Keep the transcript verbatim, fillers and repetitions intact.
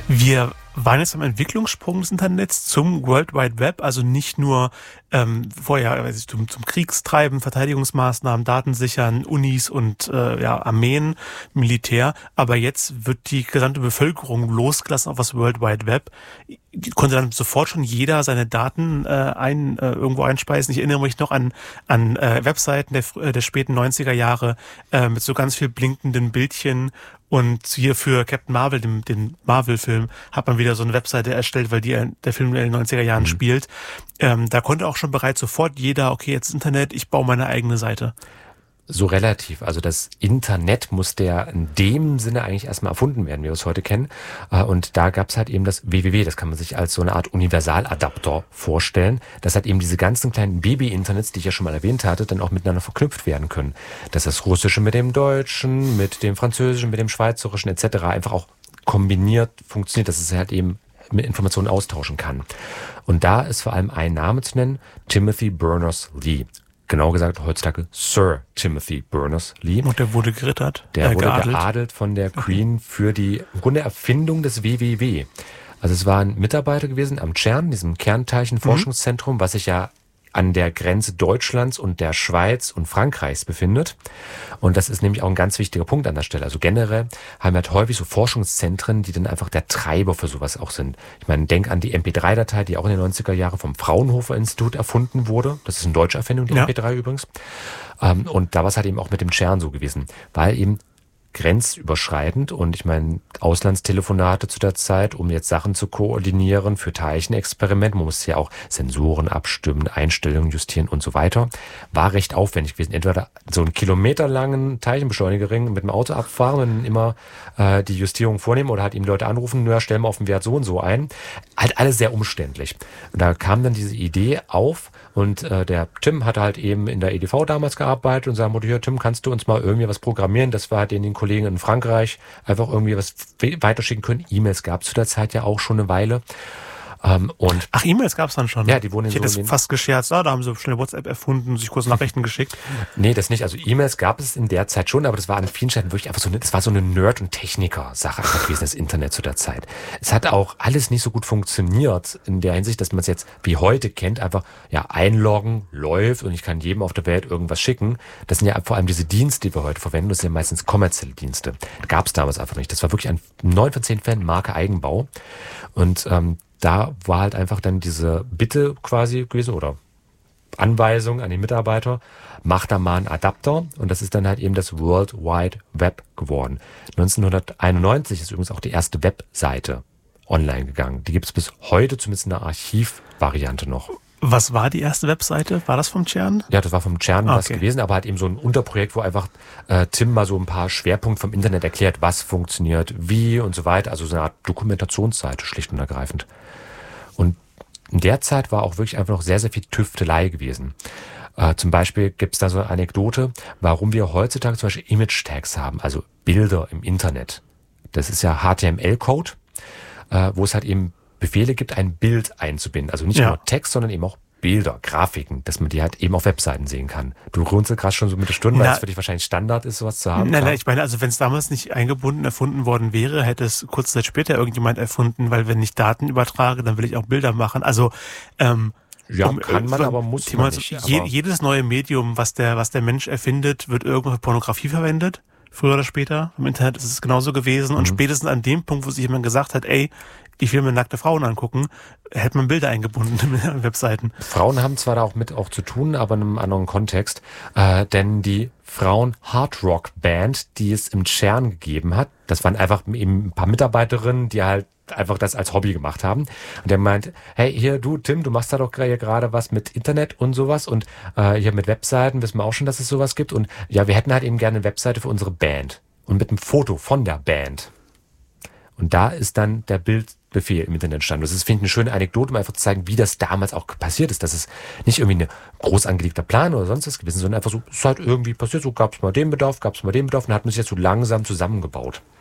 Wir waren jetzt am Entwicklungssprung des Internets zum World Wide Web, also nicht nur ähm, vorher weiß ich, zum, zum Kriegstreiben, Verteidigungsmaßnahmen, Datensichern, Unis und äh, ja, Armeen, Militär, aber jetzt wird die gesamte Bevölkerung losgelassen auf das World Wide Web. Konnte dann sofort schon jeder seine Daten äh, ein, äh, irgendwo einspeisen. Ich erinnere mich noch an, an äh, Webseiten der, der späten neunziger Jahre äh, mit so ganz viel blinkenden Bildchen. Und hier für Captain Marvel, dem, den Marvel-Film, hat man wieder so eine Webseite erstellt, weil die, der Film in den neunziger Jahren mhm. spielt. Ähm, da konnte auch schon bereits sofort jeder, okay, jetzt Internet, ich baue meine eigene Seite. So relativ. Also das Internet musste ja in dem Sinne eigentlich erstmal erfunden werden, wie wir es heute kennen. Und da gab es halt eben das W W W, das kann man sich als so eine Art Universaladapter vorstellen, dass halt eben diese ganzen kleinen Baby-Internets, die ich ja schon mal erwähnt hatte, dann auch miteinander verknüpft werden können. Dass das Russische mit dem Deutschen, mit dem Französischen, mit dem Schweizerischen et cetera einfach auch kombiniert funktioniert, dass es halt eben mit Informationen austauschen kann. Und da ist vor allem ein Name zu nennen, Timothy Berners-Lee. Genau gesagt, heutzutage Sir Timothy Berners-Lee. Und der wurde gerittert? Der äh, wurde geadelt. geadelt von der Queen für die im Grunde Erfindung des W W W. Also es war ein Mitarbeiter gewesen am CERN, diesem Kernteilchenforschungszentrum, mhm. was sich ja an der Grenze Deutschlands und der Schweiz und Frankreichs befindet. Und das ist nämlich auch ein ganz wichtiger Punkt an der Stelle. Also generell haben wir halt häufig so Forschungszentren, die dann einfach der Treiber für sowas auch sind. Ich meine, denk an die M P drei Datei, die auch in den neunziger Jahren vom Fraunhofer Institut erfunden wurde. Das ist eine deutsche Erfindung, die ja. M P drei übrigens. Und da war es halt eben auch mit dem CERN so gewesen, weil eben grenzüberschreitend und ich meine Auslandstelefonate zu der Zeit, um jetzt Sachen zu koordinieren für Teilchenexperimente, man musste ja auch Sensoren abstimmen, Einstellungen justieren und so weiter, war recht aufwendig gewesen. Entweder so einen kilometerlangen Teilchenbeschleunigerring mit dem Auto abfahren und immer äh, die Justierung vornehmen oder halt eben Leute anrufen, ja, stellen wir auf den Wert so und so ein. Halt alles sehr umständlich. Und da kam dann diese Idee auf und äh, der Tim hatte halt eben in der E D V damals gearbeitet und sagte, ja, Tim, kannst du uns mal irgendwie was programmieren, dass wir halt den Kollegen in Frankreich einfach irgendwie was weiterschicken können. E-Mails gab es zu der Zeit ja auch schon eine Weile. Ähm, und Ach, E-Mails gab es dann schon? Ja, die wurden in Ich hätte so es fast gescherzt, ah, da haben sie schnell WhatsApp erfunden und sich kurz Nachrichten geschickt. Nee, das nicht. Also E-Mails gab es in der Zeit schon, aber das war an vielen Stellen wirklich einfach so eine, das war so eine Nerd- und Techniker-Sache gewesen, das Internet zu der Zeit. Es hat auch alles nicht so gut funktioniert in der Hinsicht, dass man es jetzt wie heute kennt, einfach ja einloggen, läuft und ich kann jedem auf der Welt irgendwas schicken. Das sind ja vor allem diese Dienste, die wir heute verwenden, das sind ja meistens kommerzielle Dienste. Gab es damals einfach nicht. Das war wirklich ein neun von zehn Fällen Marke Eigenbau. Und ähm, da war halt einfach dann diese Bitte quasi gewesen oder Anweisung an den Mitarbeiter, mach da mal einen Adapter und das ist dann halt eben das World Wide Web geworden. neunzehnhunderteinundneunzig ist übrigens auch die erste Webseite online gegangen. Die gibt es bis heute zumindest in der Archivvariante noch. Was war die erste Webseite? War das vom CERN? Ja, das war vom CERN okay. was gewesen, aber halt eben so ein Unterprojekt, wo einfach äh, Tim mal so ein paar Schwerpunkte vom Internet erklärt, was funktioniert, wie und so weiter. Also so eine Art Dokumentationsseite, schlicht und ergreifend. Und in der Zeit war auch wirklich einfach noch sehr, sehr viel Tüftelei gewesen. Äh, zum Beispiel gibt es da so eine Anekdote, warum wir heutzutage zum Beispiel Image-Tags haben, also Bilder im Internet. Das ist ja H T M L-Code, äh, wo es halt eben Befehle gibt, ein Bild einzubinden. Also nicht ja. nur Text, sondern eben auch Bilder, Grafiken, dass man die halt eben auf Webseiten sehen kann. Du runzelst gerade schon so mit der Stunde, weil es für dich wahrscheinlich Standard ist, sowas zu haben. Nein, nein, ich meine, also wenn es damals nicht eingebunden erfunden worden wäre, hätte es kurze Zeit später irgendjemand erfunden, weil wenn ich Daten übertrage, dann will ich auch Bilder machen. Also ähm, ja, um, kann man, aber muss man nicht. Je, aber jedes neue Medium, was der, was der Mensch erfindet, wird irgendwann für Pornografie verwendet. Früher oder später. Im Internet ist es genauso gewesen. Und mhm. spätestens an dem Punkt, wo sich jemand gesagt hat, ey, ich will mir nackte Frauen angucken, hätte man Bilder eingebunden in Webseiten. Frauen haben zwar da auch mit auch zu tun, aber in einem anderen Kontext. Äh, denn die Frauen-Hardrock-Band, die es im CERN gegeben hat, das waren einfach eben ein paar Mitarbeiterinnen, die halt einfach das als Hobby gemacht haben. Und der meint, hey, hier du, Tim, du machst da doch gerade was mit Internet und sowas und äh, hier mit Webseiten wissen wir auch schon, dass es sowas gibt. Und ja, wir hätten halt eben gerne eine Webseite für unsere Band und mit einem Foto von der Band. Und da ist dann der Bildbefehl im Internet entstanden. Das ist, finde ich, eine schöne Anekdote, um einfach zu zeigen, wie das damals auch passiert ist. Das ist nicht irgendwie ein groß angelegter Plan oder sonst was gewesen, sondern einfach so, es ist halt irgendwie passiert, so gab es mal den Bedarf, gab es mal den Bedarf und hat man sich jetzt so langsam zusammengebaut.